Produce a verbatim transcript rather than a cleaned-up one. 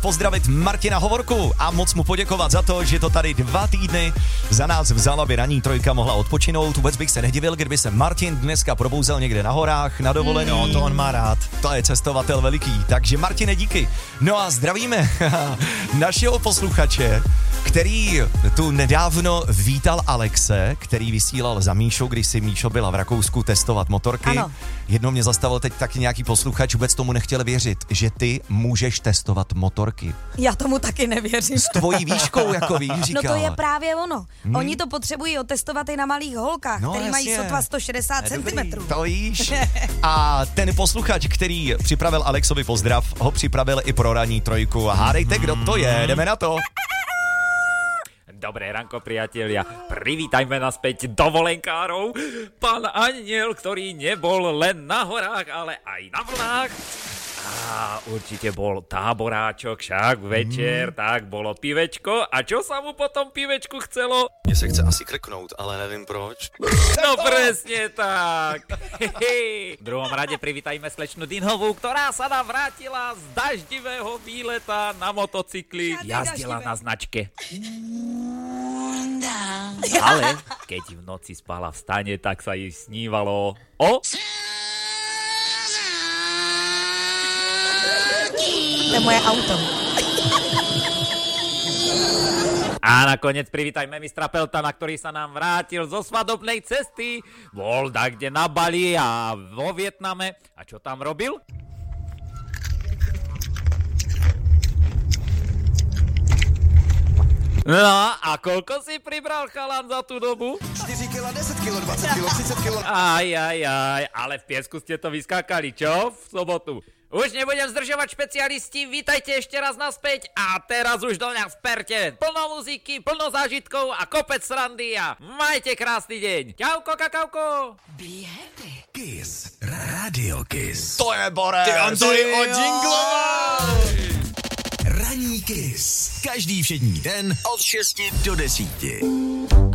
pozdravit Martina Hovorku a moc mu poděkovat za to, že to tady dva týdny za nás vzal, aby ranní trojka mohla odpočinout. Vůbec bych se nedivil, kdyby se Martin dneska probouzel někde na horách, na dovolený. No, to on má rád. To je cestovatel veliký, takže Martine, díky. No a zdravíme našeho posluchače, který tu nedávno vítal Alexe, který vysílal za Míšou, když si Míšo byla v Rakousku testovat motorky. Ano. Jednou mě zastavil teď taky nějaký posluchač, vůbec tomu nechtěl věřit, že ty můžeš testovat motorky. Já tomu taky nevěřím. S tvojí výškou, jako víš, říkala. No to je právě ono. Hmm. Oni to potřebují otestovat i na malých holkách, No, který mají jasně. sotva sto šedesát centimetrů. To víš. A ten posluchač, který připravil Alexovi pozdrav, ho připravil i pro ranní trojku. A hádejte, kdo to je, jdeme na to. Dobré ranko, priatelia. Privítajme naspäť dovolenkárov. Pán Aniel, ktorý nebol len na horách, ale aj na vlnách. A určite bol táboráčok, však večer, mm. tak bolo pivečko. A čo sa mu potom pivečku chcelo? Mně se chce asi krknout, ale nevím proč. No presne tak. V druhom rade privítajme slečnu Dinhovú, ktorá sa nám vrátila z daždivého výleta na motocykli. Jazdila na značke. Ale keď v noci spala v stane, tak sa jej snívalo o... To je moje auto. A nakoniec privítajme mistra Peltana, ktorý sa nám vrátil zo svadobnej cesty. Bol dakde na Bali a vo Vietname. A čo tam robil? No a koľko si pribral, chalan, za tú dobu? štyri kilá, desať kilá, dvadsať kilá, tridsať kilá. Aj, aj, aj, ale v piesku ste to vyskákali, čo? V sobotu. Už nebudem zdržovať, špecialisti, vítajte ešte raz naspäť a teraz už do mňa vperte. Plno muziky, plno zážitkov a kopec srandy a majte krásny deň. Čauko, kakauko. Be happy. Kiss. Radio Kiss. To je Borec. Ty on to i odjingloval. Ranní Kiss. Každý všední den od šesti do desíti.